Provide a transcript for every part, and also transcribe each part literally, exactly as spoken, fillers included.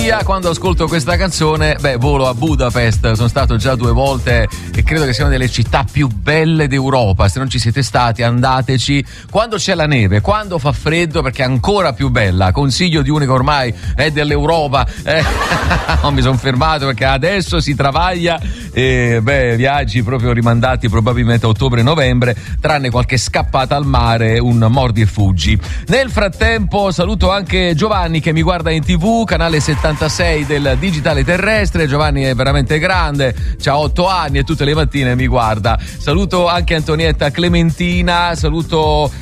Quando ascolto questa canzone, beh, volo a Budapest, sono stato già due volte e credo che sia una delle città più belle d'Europa. Se non ci siete stati, andateci quando c'è la neve, quando fa freddo, perché è ancora più bella. Consiglio di uno che ormai è dell'Europa, eh, non mi sono fermato perché adesso si travaglia e beh, viaggi proprio rimandati probabilmente a ottobre-novembre, tranne qualche scappata al mare, un mordi e fuggi. Nel frattempo saluto anche Giovanni che mi guarda in tv, canale settantasei del digitale terrestre. Giovanni è veramente grande, ha otto anni e tutte le mattine mi guarda. Saluto anche Antonietta Clementina, saluto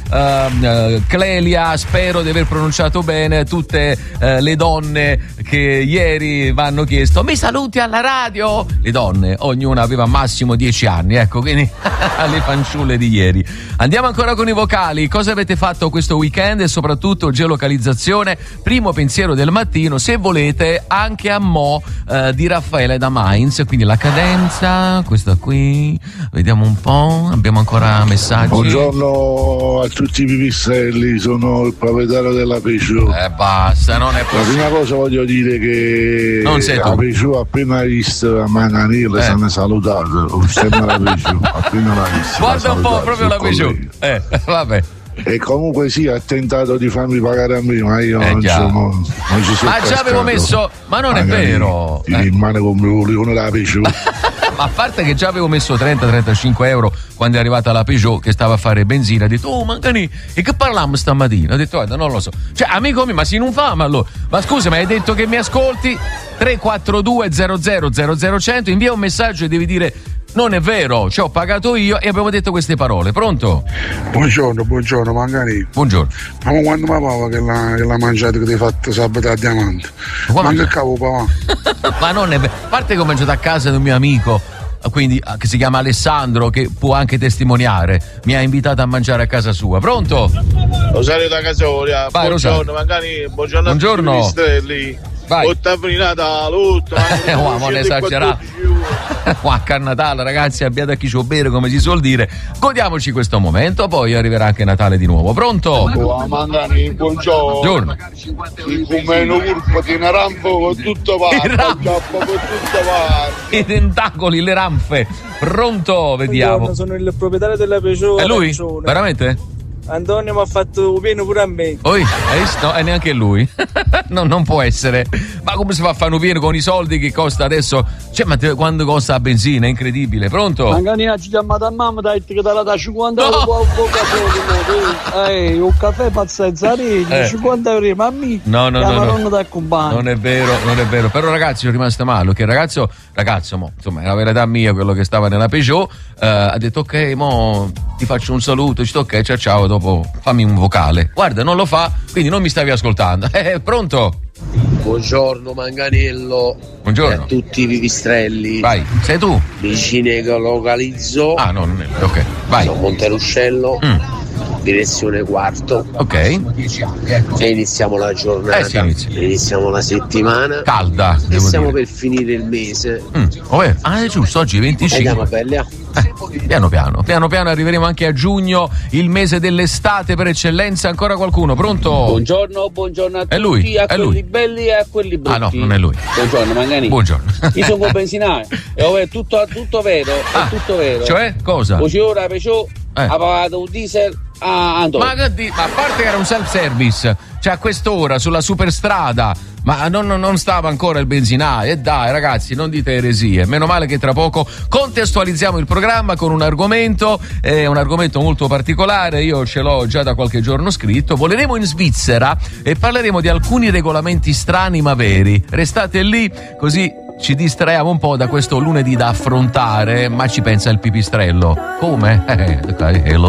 uh, Clelia, spero di aver pronunciato bene, tutte uh, le donne che ieri mi hanno chiesto mi saluti alla radio, le donne, ognuna aveva massimo dieci anni, ecco, quindi le fanciulle di ieri. Andiamo ancora con i vocali. Cosa avete fatto questo weekend e soprattutto geolocalizzazione, primo pensiero del mattino, se volete anche a mo' eh, di Raffaele da Mainz, quindi la cadenza, questa qui, vediamo un po', abbiamo ancora messaggi. Buongiorno a tutti i pipistrelli, sono il proprietario della Peugeot. Eh basta, non è possibile. La prima cosa voglio dire che non sei tu. La Peugeot appena visto a Manganile, eh. se ne è salutato, sembra la Peugeot, appena l'ha visto. Guarda un po' proprio la Peugeot. Eh, vabbè. E comunque sì, ha tentato di farmi pagare a me, ma io eh, non, sono, non ci sono. Ma già avevo messo, ma non Magari è vero. Ti rimane come volevo la Peugeot. Ma a parte che già avevo messo trenta trentacinque euro quando è arrivata la Peugeot che stava a fare benzina, ha detto oh Mangani, e che parlammo stamattina? Ho detto guarda non lo so, cioè amico mio, ma si non fa, ma allora, ma scusa, ma hai detto che mi ascolti? Tre quattro due zero zero zero zero cento, invia un messaggio e devi dire non è vero, ci ho pagato io e abbiamo detto queste parole. Pronto? Buongiorno, buongiorno Mangani. Buongiorno. Ma quando mi pava che l'ha, che l'ha mangiato che ti hai fatto sabato a diamante? Ma che cavo papà? Ma non è vero, a parte che ho mangiato a casa di un mio amico, quindi che si chiama Alessandro, che può anche testimoniare, mi ha invitato a mangiare a casa sua. Pronto? Rosario da Casoria. Vai, buongiorno Mangani, buongiorno, buongiorno. a tutti i pipistrelli. Ottavinata l'ultima. Ma non esagerare. Qua a Natale, ragazzi, abbiate a chi c'ho bere, come si suol dire. Godiamoci questo momento, poi arriverà anche Natale di nuovo. Pronto? Oh, Mangani, buongiorno. Buongiorno. Il cumeno curpo tiene rampo con tutto parte. Con tutto parte. I tentacoli, le ranfe. Pronto? Vediamo. Buongiorno, sono il proprietario della Peugeot. È lui? Arancione. Veramente? Antonio mi ha fatto pieno pure a me. Oi, hai visto? No, e neanche lui. no, non può essere. Ma come si fa a fare un pieno con i soldi che costa adesso? Cioè, ma te, quando costa la benzina? È incredibile. Pronto? Magari ci chiamata a mamma, dai, che dà da cinquanta euro. Eh, un caffè pazzesco, eh. cinquanta euro, mammi. No, no, no. no. Da non è vero, non è vero. Però ragazzi, sono rimasto male, perché il ragazzo, ragazzo, mo, insomma, è la verità mia, quello che stava nella Peugeot, eh, ha detto ok, mo ti faccio un saluto, ci ok, ciao ciao, dopo fammi un vocale. Guarda, non lo fa, quindi non mi stavi ascoltando. Eh, pronto? Buongiorno Manganello. Buongiorno. E a tutti i pipistrelli. Vai, sei tu? Vicine che localizzo. Ah, no, non è. Ok, vai. Sono Monteruscello. Mm. Direzione quarto. Ok. E iniziamo la giornata. Eh, sì, inizia. Iniziamo la settimana. Calda. E stiamo dire. per finire il mese. Mm. Oh, eh. Ah, è giusto, oggi è venticinque. Andiamo belli, eh. Eh, piano piano, piano piano arriveremo anche a giugno, il mese dell'estate per eccellenza. Ancora qualcuno? Pronto? Buongiorno, buongiorno a tutti, è lui, a è quelli lui. belli e a quelli brutti. Ah no, non è lui. Buongiorno Mangani. Buongiorno. Io sono con benzinare, è tutto, tutto vero, ah, è tutto vero. Cioè, cosa? Oggi ora Peugeot eh. ha pagato un diesel a Antonio. Ma, ma a parte che era un self-service, cioè a quest'ora sulla superstrada, ma non, non stava ancora il benzinaio. E dai ragazzi, non dite eresie. Meno male che tra poco contestualizziamo il programma con un argomento, eh, un argomento molto particolare. Io ce l'ho già da qualche giorno scritto. Voleremo in Svizzera e parleremo di alcuni regolamenti strani ma veri. Restate lì, così ci distraiamo un po' da questo lunedì da affrontare. Ma ci pensa il pipistrello. Come? Eh, eh, lo